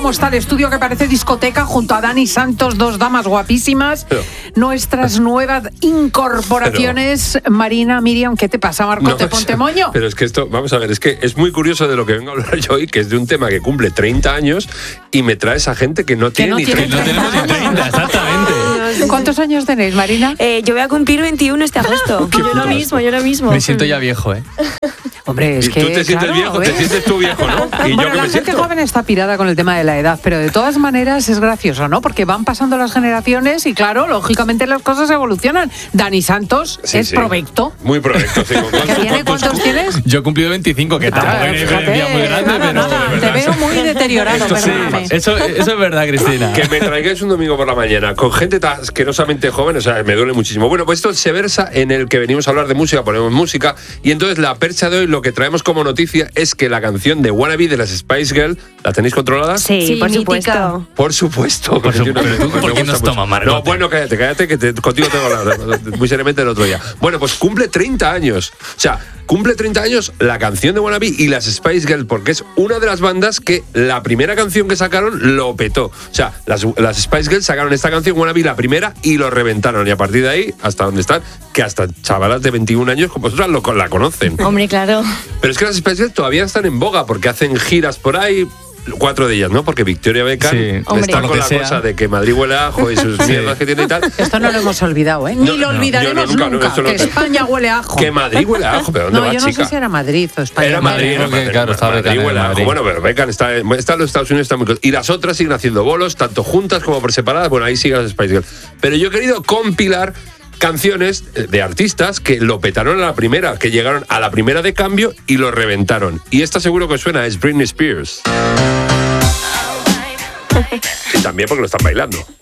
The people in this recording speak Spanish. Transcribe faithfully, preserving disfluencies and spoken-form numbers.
cómo está el estudio, que parece discoteca, junto a Dani Santos, dos damas guapísimas. Pero, nuestras nuevas incorporaciones. Pero, Marina, Miriam, ¿qué te pasa, Marco? No, ¿te ponte moño? Pero es que esto, vamos a ver, es que es muy curioso de lo que vengo a hablar yo hoy, que es de un tema que cumple treinta años y me trae esa gente que no que tiene no ni tiene treinta. No tenemos ni treinta, exactamente. ¿Cuántos años tenéis, Marina? Eh, yo voy a cumplir veintiuno este agosto. Yo lo mismo, yo lo mismo. Me siento ya viejo, ¿eh? Hombre, es y que, tú te sientes claro, viejo, ¿ves? te sientes tú viejo, ¿no? Y Bueno, yo que la me gente siento. joven está pirada con el tema de la edad, pero de todas maneras es gracioso, ¿no? Porque van pasando las generaciones y, claro, lógicamente las cosas evolucionan. Dani Santos Sí, es sí. provecto. Muy provecto, sí. ¿Con ¿Qué tiene? ¿Cuántos tienes? Yo he cumplido veinticinco, que tampoco Ah, hay una fíjate, diferencia muy grande, nada, pero nada, de te verdad, veo muy deteriorado, Esto sí, perdóname. eso, eso es verdad, Cristina. Que me traigáis un domingo por la mañana con gente tan asquerosamente joven, o sea, me duele muchísimo. Bueno, pues esto se versa en el que venimos a hablar de música, ponemos música, y entonces la percha de hoy, lo que traemos como noticia es que la canción de Wannabe de las Spice Girls, ¿la tenéis controlada? Sí, Sí, por mítica. supuesto. Por supuesto. Por supuesto. Me- me ¿Por qué gusta nos mucho. toma, Margot? No, bueno, cállate, cállate, que te- contigo tengo la hablar muy seriamente el otro día. Bueno, pues cumple treinta años. O sea, cumple treinta años la canción de Wannabe y las Spice Girls, porque es una de las bandas que la primera canción que sacaron lo petó. O sea, las, las Spice Girls sacaron esta canción, Wannabe, la primera, y lo reventaron. Y a partir de ahí, hasta donde están, que hasta chavalas de veintiún años como vosotras lo, la conocen. Hombre, claro. Pero es que las Spice Girls todavía están en boga, porque hacen giras por ahí. Cuatro de ellas, ¿no? Porque Victoria Beckham Sí, hombre. está lo con que la sea. cosa de que Madrid huele a ajo y sus mierdas que tiene y tal. Esto no lo hemos olvidado, ¿eh? No, Ni lo no, olvidaremos yo no, nunca, no, nunca, eso no que te- España huele a ajo. Que Madrid huele a ajo, pero ¿dónde No, va, yo no chica? sé si era Madrid o España. Era Madrid, era Porque, Madrid, claro, estaba Madrid Beckham en huele a ajo. Madrid. Bueno, pero Beckham está, está en los Estados Unidos, está muy... Y las otras siguen haciendo bolos, tanto juntas como por separadas. Bueno, ahí siguen las Spice Girls. Pero yo he querido compilar canciones de artistas que lo petaron a la primera, que llegaron a la primera de cambio y lo reventaron. Y esta seguro que suena, es Britney Spears. Y también porque lo están bailando.